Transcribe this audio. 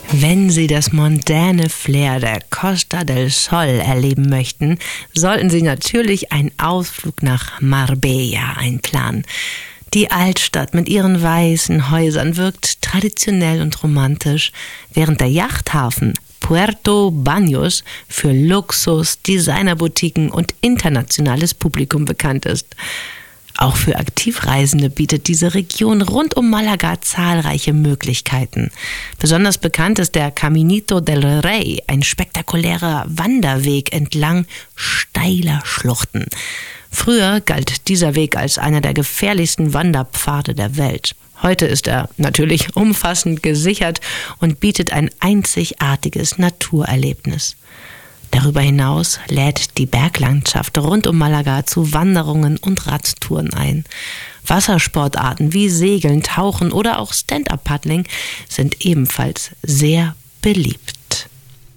Wenn Sie das mondäne Flair der Costa del Sol erleben möchten, sollten Sie natürlich einen Ausflug nach Marbella einplanen. Die Altstadt mit ihren weißen Häusern wirkt traditionell und romantisch, während der Yachthafen Puerto Banhos für Luxus, Designerboutiquen und internationales Publikum bekannt ist. Auch für Aktivreisende bietet diese Region rund um Malaga zahlreiche Möglichkeiten. Besonders bekannt ist der Caminito del Rey, ein spektakulärer Wanderweg entlang steiler Schluchten. Früher galt dieser Weg als einer der gefährlichsten Wanderpfade der Welt. Heute ist er natürlich umfassend gesichert und bietet ein einzigartiges Naturerlebnis. Darüber hinaus lädt die Berglandschaft rund um Malaga zu Wanderungen und Radtouren ein. Wassersportarten wie Segeln, Tauchen oder auch Stand-up-Paddling sind ebenfalls sehr beliebt.